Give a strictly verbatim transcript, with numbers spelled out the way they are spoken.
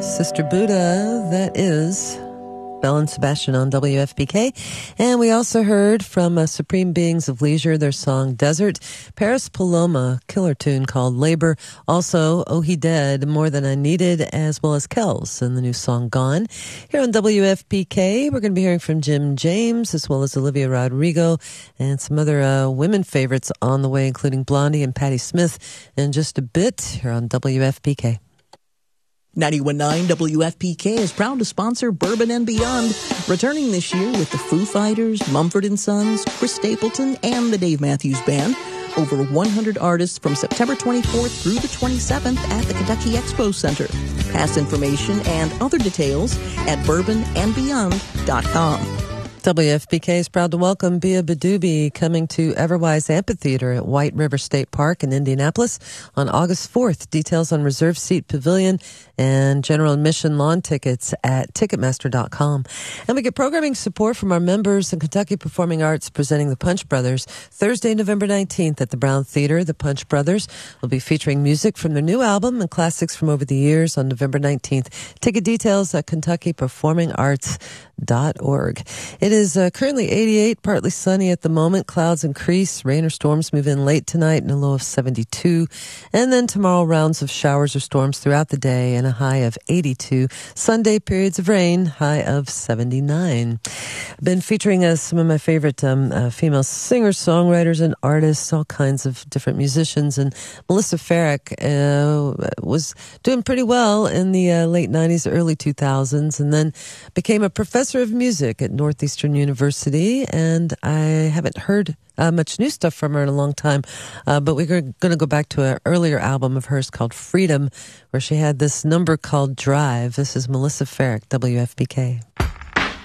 Sister Buddha, that is Belle and Sebastian on W F P K. And we also heard from uh, Supreme Beings of Leisure, their song Desert. Paris Paloma, killer tune called Labor. Also, Oh He Dead, More Than I Needed, as well as Kells and the new song Gone. Here on W F P K, we're going to be hearing from Jim James, as well as Olivia Rodrigo, and some other uh, women favorites on the way, including Blondie and Patti Smith, in just a bit here on W F P K. ninety-one point nine W F P K is proud to sponsor Bourbon and Beyond, returning this year with the Foo Fighters, Mumford and Sons, Chris Stapleton, and the Dave Matthews Band. Over one hundred artists from September twenty-fourth through the twenty-seventh at the Kentucky Expo Center. Past information and other details at bourbon and beyond dot com. W F P K is proud to welcome Bia Badubi coming to Everwise Amphitheater at White River State Park in Indianapolis on August fourth. Details on reserved seat pavilion and general admission lawn tickets at ticketmaster dot com. And we get programming support from our members in Kentucky Performing Arts presenting the Punch Brothers. Thursday, November nineteenth at the Brown Theater, the Punch Brothers will be featuring music from their new album and classics from over the years on November nineteenth. Ticket details at kentucky performing arts dot org. It is uh, currently eighty-eight, partly sunny at the moment. Clouds increase. Rain or storms move in late tonight and a low of seventy-two. And then tomorrow, rounds of showers or storms throughout the day and a high of eighty-two. Sunday, periods of rain, high of seventy-nine. I've been featuring uh, some of my favorite um, uh, female singers, songwriters, and artists, all kinds of different musicians. And Melissa Farrick uh, was doing pretty well in the uh, late nineties, early two thousands, and then became a professor of music at Northeastern University, and I haven't heard uh, much new stuff from her in a long time, uh, but we're going to go back to an earlier album of hers called Freedom, where she had this number called Drive. This is Melissa Farrick, W F P K.